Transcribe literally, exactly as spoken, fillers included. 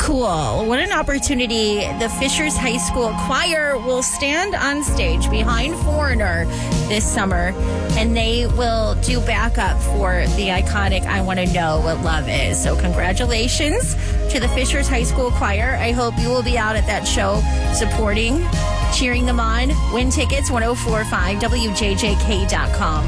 cool. What an opportunity. The Fishers High School Choir will stand on stage behind Foreigner this summer, and they will do backup for the iconic I Want to Know What Love Is. So congratulations to the Fishers High School Choir. I hope you will be out at that show supporting, cheering them on. Win tickets, ten forty-five W J J K dot com.